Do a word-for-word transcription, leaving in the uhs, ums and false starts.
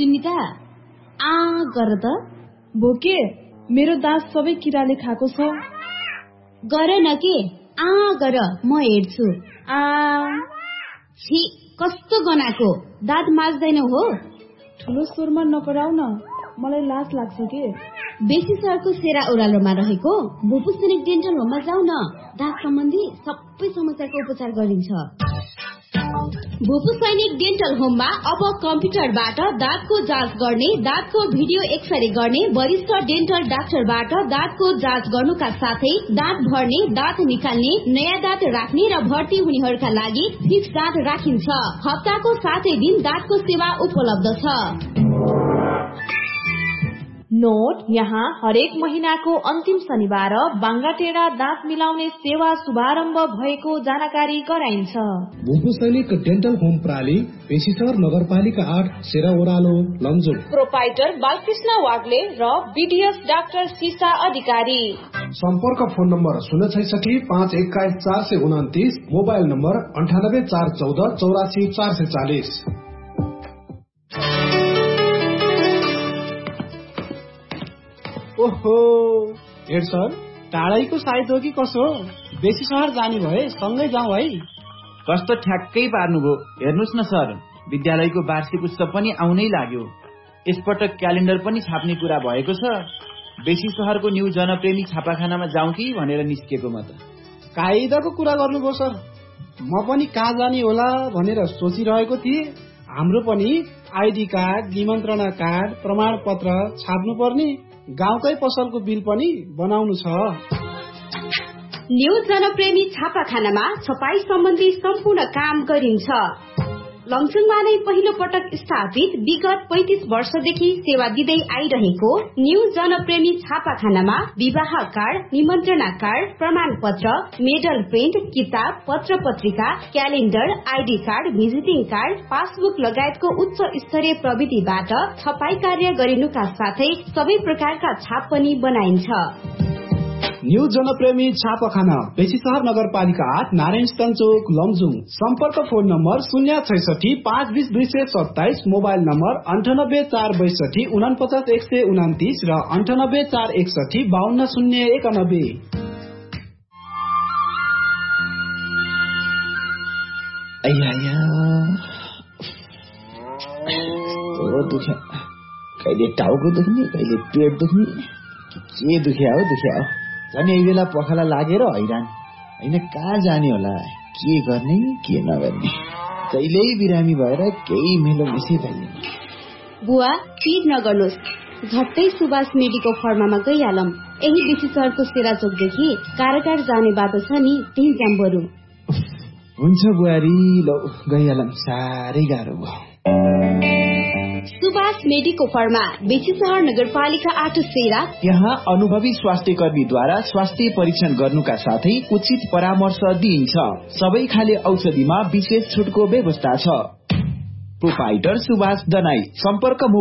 सुनिता आ गर त। भोके मेरो दाँत सबै किराले खाएको छ। गर न के आ गर म हेर्छु। आ छी कस्तो गनाको दाँत माझ्दैनौ हो। ठुलो स्वरमा नकराउ न, मलाई लाज लाग्छ के। बेसी सहरको सेरा ओह्रालोमा रहेको भोपु सैनिक डेन्टल होममा जाऊ न। दाँत सम्बन्धी सबै समस्याको उपचार गरिन्छ। भोपु सैनिक डेन्टल होममा अब कम्प्युटरबाट दाँतको जाँच गर्ने, दाँतको भिडियो एक्सरे गर्ने, वरिष्ठ डेन्टल डाक्टरबाट दाँतको जाँच गर्नुका साथै दाँत भर्ने, दाँत निकाल्ने, नयाँ दाँत राख्ने र भर्ती हुनेहरूका लागि फिक्स दाँत राखिन्छ। हप्ताको सातै दिन दाँतको सेवा उपलब्ध छ। नोट, यहाँ हरेक महिनाको अन्तिम शनिबार बाङ्गाटेडा दाँत मिलाउने सेवा शुभारम्भ भएको जानकारी गराइन्छ। भोपु सैनिक डेन्टल होम प्राली, पेशिसर नगरपालिका आठ, सेरा ओह्रालो, लमजुङ। प्रोपाइटर बालकृष्ण वाग्ले र बीडीएस डाक्टर सीसा अधिकारी। सम्पर्क फोन नम्बर शून्य छैसठी पाँच एक्काइस चार सय उन्तिस, मोबाइल नम्बर अन्ठानब्बे चार चौध चौरासी चार सय चालिस। ओहो हेड सर, टाढैको साइत हो कि कसो? बेसी सहर जाने भए सँगै जाउँ है। कस्तो ठ्याक्कै पार्नुभयो। हेर्नुहोस् न सर, विद्यालयको वार्षिक उत्सव पनि आउनै लाग्यो। यसपटक क्यालेन्डर पनि छाप्ने कुरा भएको छ। बेसी सहरको न्यू जनप्रेमी छापाखानामा जाउँ कि भनेर निस्केको म त। कायदाको कुरा गर्नुभयो सर। म पनि कहाँ जाने होला भनेर सोचिरहेको थिएँ। हाम्रो पनि आइडी कार्ड, निमन्त्रणा कार्ड, प्रमाण पत्र छाप्नु पर्ने, गाउँकै पसलको बिल पनि बनाउनु छ। न्यू जनप्रेमी छापाखानामा छपाई सम्बन्धी सम्पूर्ण काम गरिन्छ। लमजुङमा नै पहिलो पटक स्थापित विगत पैंतिस वर्षदेखि सेवा दिँदै आइरहेको न्यू जनप्रेमी छापाखानामा विवाह कार्ड, निमन्त्रणा कार्ड, प्रमाण पत्र, मेडल प्रिन्ट, किताब, पत्र पत्रिका, calendar, ID card, visiting card, passbook लगायतको उच्च स्तरीय प्रविधिबाट छपाई कार्य गरिनुका साथै सबै प्रकारका छाप पनि बनाइन्छ। न्यू जनप्रेमी छापाखाना, पेशिसहर नगरपालिका आठ, नारायण स्थान चोक, लमजुङ। सम्पर्क फोन नम्बर शून्य छैसठी पाँच बिस दुई सय सत्ताइस, मोबाइल नम्बर अन्ठानब्बे चार बैसठी उनपचास एक सय उन्तिस र अन्ठानब्बे चार एकसठी बाहन्न शून्य एकानब्बे। कहिले टाउको दुख्ने, कहिले पेट दुख्ने, के दुख्या हो दुख्या हो। झन् यही बेला पखाला लागेर हैरान होइन, कहाँ जाने होला, के गर्ने के नगर्ने। जहिल्यै बिरामी भएर केही मेलो मिसै भइदिनु। बुवा पिर नगर्नुहोस्, झट्टै सुभाष मेडिको फर्मामा गइहालौँ। यही बेसी सहरको सेरा चोकदेखि कारागार जाने बाटो छ नि, त्यही जाम बरु। हुन्छ बुहारी, लौ गइहालौँ, साह्रै गाह्रो भयो। सुभाष मेडिको फर्मा, बेसी सहर नगरपालिका आठ, सेरा। यहाँ अनुभवी स्वास्थ्य कर्मीद्वारा स्वास्थ्य परीक्षण गर्नुका साथै उचित परामर्श दिइन्छ। सबै खाले औषधिमा विशेष छुटको व्यवस्था छ। प्रोपाइटर सुभाष दनाई। सम्पर्क